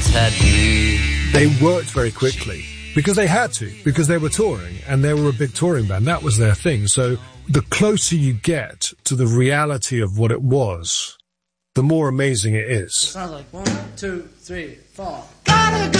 once had me. They worked very quickly because they had to, because they were touring and they were a big touring band. That was their thing. So the closer you get to the reality of what it was, the more amazing it is. It sounds like 1, 2, 3, 4. Gotta go.